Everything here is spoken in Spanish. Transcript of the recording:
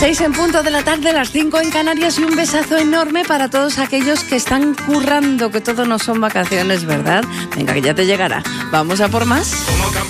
6 en punto de la tarde, las 5 en Canarias, y un besazo enorme para todos aquellos que están currando, que todo no son vacaciones, ¿verdad? Venga, que ya te llegará. Vamos a por más.